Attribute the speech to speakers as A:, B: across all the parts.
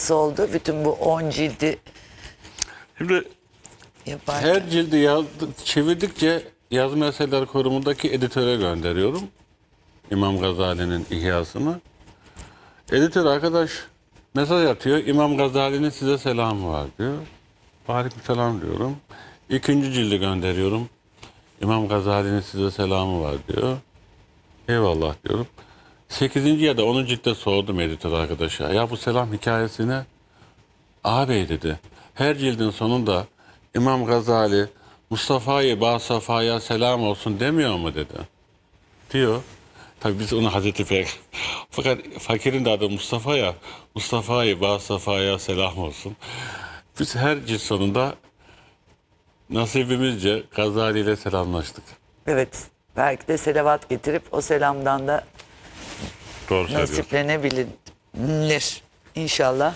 A: nasıl oldu? Bütün bu 10 cildi
B: Şimdi
A: yaparken.
B: her cildi çevirdikçe Yazma Eserler Kurumu'ndaki editöre gönderiyorum. İmam Gazali'nin İhyasını. Editör arkadaş mesaj atıyor. İmam Gazali'nin size selamı var diyor. Aleykümselam diyorum. İkinci cildi gönderiyorum. İmam Gazali'nin size selamı var diyor. Eyvallah diyorum. 8. ya da 10. ciltte sordum editör arkadaşa. Ya bu selam hikayesine ağabey dedi. Her cildin sonunda İmam Gazali Mustafa'yı Basafa'ya selam olsun demiyor mu dedi. Diyor. Tabii biz onu Hazreti fakat fakirin de adı Mustafa ya. Mustafa'yı Basafa'ya selam olsun. Biz her cilt sonunda nasibimizce Gazali ile selamlaştık.
A: Evet. Belki de selavat getirip o selamdan da
B: Doğru söylüyorsun.
A: nasiplenebilir. İnşallah.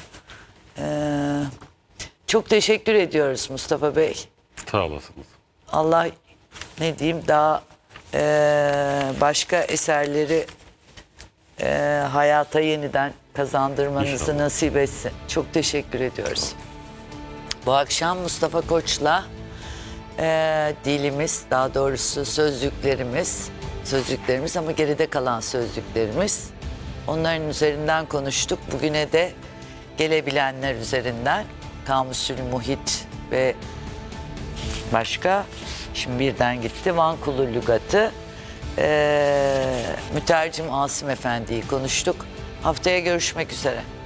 A: Çok teşekkür ediyoruz Mustafa Bey.
B: Sağ olasınız.
A: Allah ne diyeyim daha başka eserleri hayata yeniden kazandırmanızı
B: İnşallah.
A: nasip etsin. Çok teşekkür ediyoruz. Bu akşam Mustafa Koç'la dilimiz, daha doğrusu sözcüklerimiz ama geride kalan sözcüklerimiz, onların üzerinden konuştuk. Bugüne de gelebilenler üzerinden Kamusül Muhit ve başka, şimdi birden gitti, Van Kulu Lügatı, mütercim Asım Efendi'yi konuştuk. Haftaya görüşmek üzere.